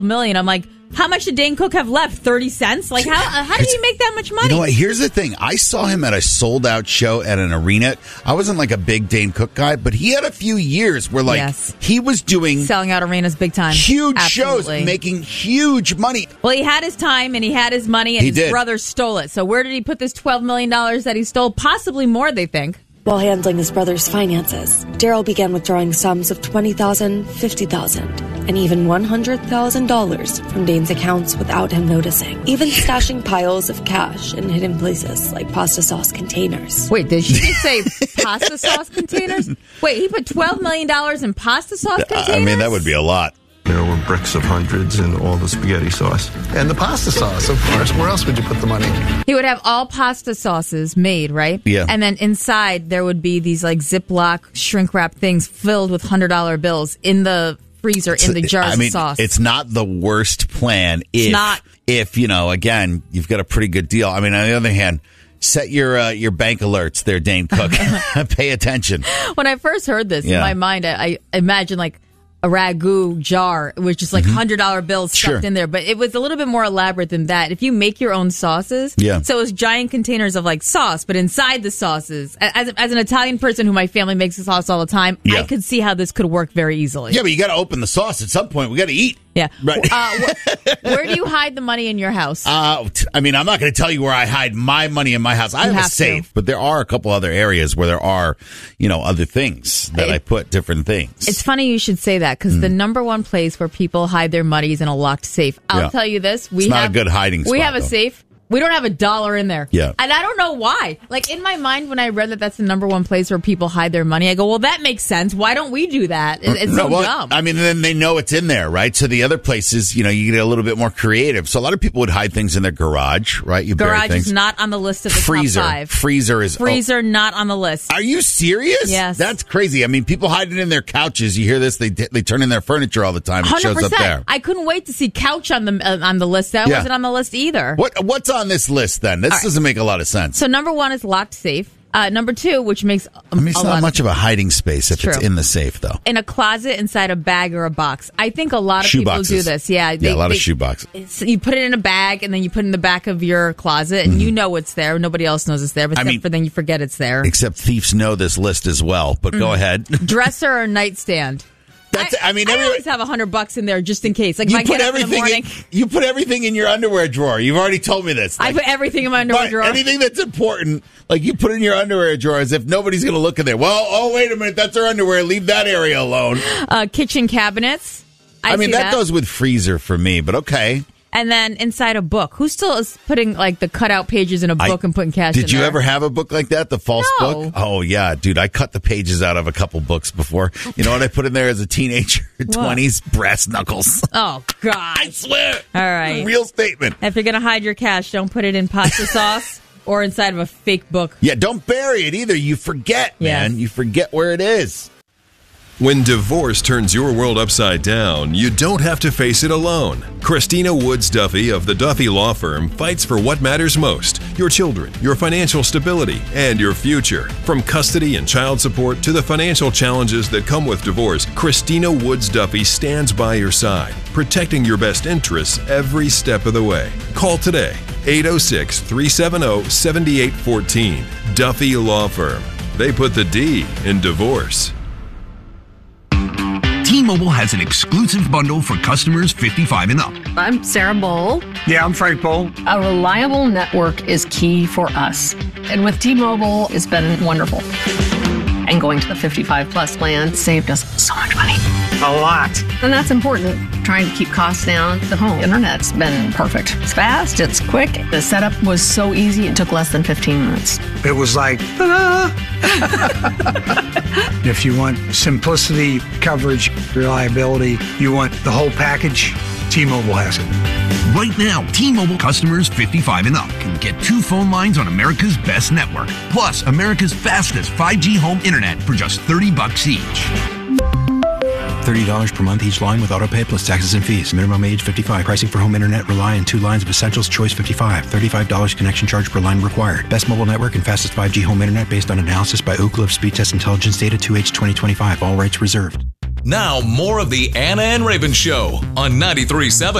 million. I'm like, how much did Dane Cook have left? 30 cents? Like, how did he make that much money? You know what? Here's the thing. I saw him at a sold-out show at an arena. I wasn't like a big Dane Cook guy, but he had a few years where, like, he was doing... selling out arenas big time. Huge shows, making huge money. Well, he had his time and he had his money, and his brother stole it. So where did he put this $12 million that he stole? Possibly more, they think. While handling his brother's finances, Daryl began withdrawing sums of $20,000, $50,000, and even $100,000 from Dane's accounts without him noticing. Even stashing piles of cash in hidden places like pasta sauce containers. Wait, did she just say pasta sauce containers? Wait, he put $12 million in pasta sauce containers? I mean, that would be a lot. There were bricks of hundreds in all the spaghetti sauce. And the pasta sauce, of course. Where else would you put the money? He would have all pasta sauces made, right? Yeah. And then inside there would be these like Ziploc shrink wrap things filled with $100 bills in the freezer in the jars of sauce. It's not the worst plan if, you know, again, you've got a pretty good deal. I mean, on the other hand, set your bank alerts there, Dane Cook. Pay attention. When I first heard this, in my mind, I imagined like a ragu jar. It was just like $100 bills stuffed in there. But it was a little bit more elaborate than that. If you make your own sauces, so it's giant containers of like sauce, but inside the sauces, as an Italian person who my family makes the sauce all the time, I could see how this could work very easily. Yeah, but you got to open the sauce at some point. We got to eat. Yeah. Right. Where do you hide the money in your house? I mean, I'm not going to tell you where I hide my money in my house. I have a safe, but there are a couple other areas where there are, you know, other things that I put different things. It's funny you should say that because the number one place where people hide their money is in a locked safe. I'll tell you this. It's not a good hiding spot. We have a safe. We don't have $1 in there. Yeah. And I don't know why. Like, in my mind, when I read that that's the number one place where people hide their money, I go, well, that makes sense. Why don't we do that? It's so dumb. I mean, then they know it's in there, right? So the other places, you know, you get a little bit more creative. So a lot of people would hide things in their garage, right? You bury garage things. Is not on the list of the freezer. top 5. Freezer not on the list. Are you serious? Yes. That's crazy. I mean, people hide it in their couches. You hear this? They turn in their furniture all the time. It 100%. shows up there. I couldn't wait to see couch on the list. That wasn't on the list either. What's on this list then? This doesn't make a lot of sense. So number 1 is locked safe. Number 2, which makes it's not much of a hiding space if it's in the safe, though. In a closet, inside a bag or a box. I think a lot of people do this. Yeah, a lot of shoe boxes. You put it in a bag, and then you put it in the back of your closet, and you know it's there. Nobody else knows it's there, but then you forget it's there. Except thieves know this list as well, but go ahead. Dresser or nightstand. I always have $100 in there just in case. Like, if I get up in the morning, you put everything in your underwear drawer. You've already told me this. I put everything in my underwear drawer. Anything that's important, like you put in your underwear drawer as if nobody's going to look in there. Well, wait a minute, that's our underwear. Leave that area alone. Kitchen cabinets. I mean, that goes with freezer for me, but okay. And then inside a book. Who still is putting like the cutout pages in a book and putting cash in there? Did you ever have a book like that, the false book? Oh, yeah, dude. I cut the pages out of a couple books before. You know what I put in there as a teenager? 20s brass knuckles. Oh, God. I swear. All right. Real statement. If you're going to hide your cash, don't put it in pasta sauce or inside of a fake book. Yeah, don't bury it either. You forget, man. You forget where it is. When divorce turns your world upside down, you don't have to face it alone. Christina Woods Duffy of the Duffy Law Firm fights for what matters most: your children, your financial stability, and your future. From custody and child support to the financial challenges that come with divorce, Christina Woods Duffy stands by your side, protecting your best interests every step of the way. Call today, 806-370-7814. Duffy Law Firm. They put the D in divorce. T-Mobile has an exclusive bundle for customers 55 and up. I'm Sarah Bowl. Yeah, I'm Frank Bowl. A reliable network is key for us. And with T-Mobile, it's been wonderful. And going to the 55 plus plan saved us so much money. A lot. And that's important. Trying to keep costs down. The home internet's been perfect. It's fast, it's quick. The setup was so easy, it took less than 15 minutes. It was like, ta-da! If you want simplicity, coverage, reliability, you want the whole package, T-Mobile has it. Right now, T-Mobile customers 55 and up can get 2 phone lines on America's best network, plus America's fastest 5G home internet for just $30 each. $30 per month each line with autopay plus taxes and fees. Minimum age 55. Pricing for home internet rely on 2 lines of Essentials Choice 55. $35 connection charge per line required. Best mobile network and fastest 5G home internet based on analysis by Ookla of Speed Test Intelligence Data 2H 2025. All rights reserved. Now, more of the Anna and Raven Show on 93.7